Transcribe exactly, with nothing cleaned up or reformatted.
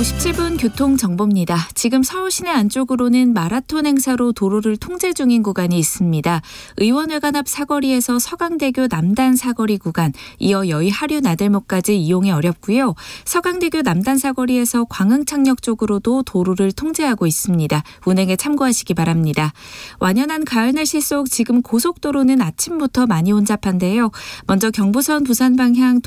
오십칠 분 교통정보입니다. 지금 서울 시내 안쪽으로는 마라톤 행사로 도로를 통제 중인 구간이 있습니다. 의원회관 앞 사거리에서 서강대교 남단 사거리 구간, 이어 여의 하류 나들목까지 이용이 어렵고요. 서강대교 남단 사거리에서 광흥창역 쪽으로도 도로를 통제하고 있습니다. 운행에 참고하시기 바랍니다. 완연한 가을 날씨 속 지금 고속도로는 아침부터 많이 혼잡한데요. 먼저 경부선 부산 방향